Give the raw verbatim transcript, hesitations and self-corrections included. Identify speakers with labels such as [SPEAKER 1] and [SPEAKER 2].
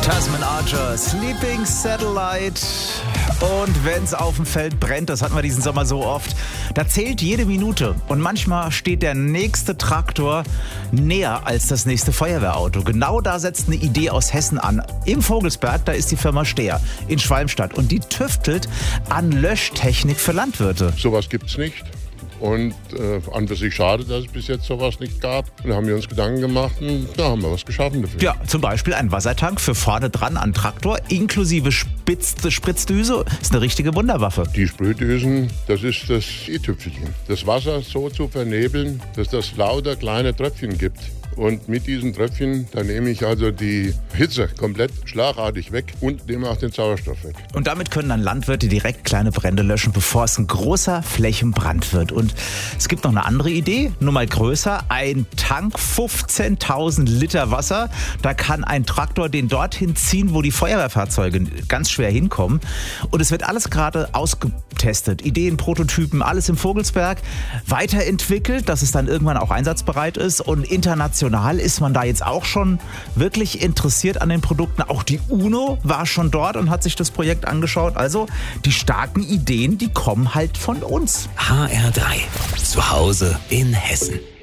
[SPEAKER 1] Tasman Archer, Sleeping Satellite. Und wenn es auf dem Feld brennt, das hatten wir diesen Sommer so oft, da zählt jede Minute. Und manchmal steht der nächste Traktor näher als das nächste Feuerwehrauto. Genau da setzt eine Idee aus Hessen an. Im Vogelsberg, da ist die Firma Stehr in Schwalmstadt. Und die tüftelt an Löschtechnik für Landwirte.
[SPEAKER 2] Sowas gibt's nicht. Und äh, an für sich schade, dass es bis jetzt sowas nicht gab. Und da haben wir uns Gedanken gemacht und da haben wir was geschaffen dafür.
[SPEAKER 1] Ja, zum Beispiel ein Wassertank für vorne dran an Traktor, inklusive Spitz, Spritzdüse. Ist eine richtige Wunderwaffe.
[SPEAKER 2] Die Sprühdüsen, das ist das i-Tüpfelchen. Das Wasser so zu vernebeln, dass das lauter kleine Tröpfchen gibt. Und mit diesen Tröpfchen, da nehme ich also die Hitze komplett schlagartig weg und nehme auch den Sauerstoff weg.
[SPEAKER 1] Und damit können dann Landwirte direkt kleine Brände löschen, bevor es ein großer Flächenbrand wird. Und es gibt noch eine andere Idee, nur mal größer. Ein Tank, fünfzehntausend Liter Wasser. Da kann ein Traktor den dorthin ziehen, wo die Feuerwehrfahrzeuge ganz schwer hinkommen. Und es wird alles gerade ausgetestet. Ideen, Prototypen, alles im Vogelsberg. Weiterentwickelt, dass es dann irgendwann auch einsatzbereit ist. Und international ist man da jetzt auch schon wirklich interessiert an den Produkten. Auch die UNO war schon dort und hat sich das Projekt angeschaut. Also die starken Ideen, die kommen halt von uns.
[SPEAKER 3] H R drei. Zu Hause in Hessen.